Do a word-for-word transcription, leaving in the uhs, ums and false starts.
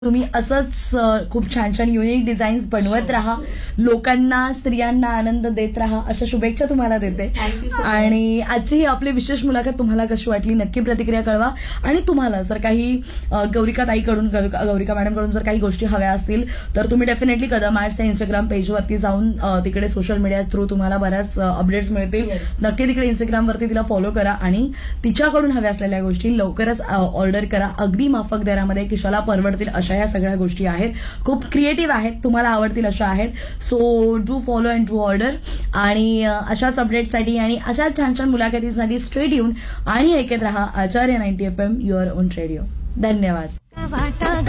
तुम्ही असंच अ, खूप छान छान युनिक डिझाईन्स बनवत राहा, लोकांना स्त्रियांना आनंद देत राहा, अशा शुभेच्छा तुम्हाला देते. Thank you so much. आणि आजची ही आपली विशेष मुलाखत तुम्हाला कशी वाटली नक्की प्रतिक्रिया कळवा. आणि तुम्हाला जर काही अ, गौरिका ताईकडून गौ- गौरिका मॅडमकडून जर काही गोष्टी हव्या असतील तर तुम्ही डेफिनेटली कदम आर्ट्सच्या इंस्टाग्राम पेजवरती जाऊन अ, तिकडे सोशल मीडिया थ्रू तुम्हाला बऱ्याच अपडेट्स मिळतील. Yes. नक्की तिकडे इंस्टाग्रामवरती तिला फॉलो करा आणि तिच्याकडून हव्या असलेल्या गोष्टी लवकरच ऑर्डर करा. अगदी माफक दरामध्ये किशाला परवडतील अशा या सगळ्या गोष्टी आहेत. खूप क्रिएटिव्ह आहेत, तुम्हाला आवडतील अशा आहेत. So do follow and do order. आणि अ, अशाच अपडेट्ससाठी आणि अशा छान छान मुलाखतीसाठी स्ट्रेट येऊन आणि ऐकत रहा आचार्य ninety F am your on radio. धन्यवाद. वाटा